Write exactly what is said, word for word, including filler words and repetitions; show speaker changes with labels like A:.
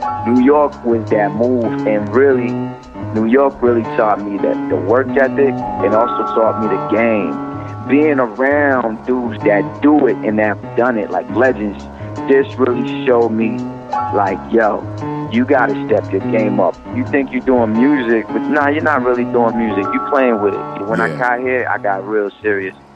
A: New York was that move, and really, New York really taught me that the work ethic, and also taught me the game. Being around dudes that do it and that have done it, like legends, just really showed me, like, yo, you gotta step your game up. You think you're doing music, but nah, you're not really doing music. You playing with it. When
B: Yeah.
A: I got here, I got real serious.